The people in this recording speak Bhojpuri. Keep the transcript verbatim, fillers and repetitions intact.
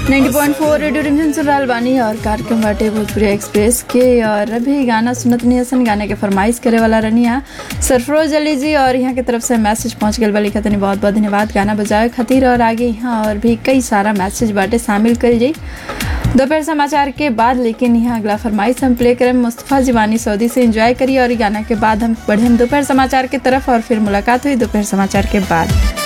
नब्बे पॉइंट चार रेडियो रिमझिम सुन रहल बानी और कार्यक्रम बाटे भोजपुरी एक्सप्रेस के। और अभी गाना सुनत नहीं हसन, गाने के फरमाइश करे वाला रनिया सरफरोज अली जी और यहाँ के तरफ से मैसेज पहुँच गल बा। लिखा तनी बहुत बहुत धन्यवाद गाना बजाए खातिर। और आगे यहाँ और भी कई सारा मैसेज बाटे शामिल कर जाई दोपहर समाचार के बाद। लेकिन यहाँ अगला फरमाइश हम प्ले करें मुस्तफ़ा जीवानी सऊदी से। एंजॉय करिए और गाना के बाद हम बढ़े दोपहर समाचार की तरफ और फिर मुलाकात हुई दोपहर समाचार के बाद।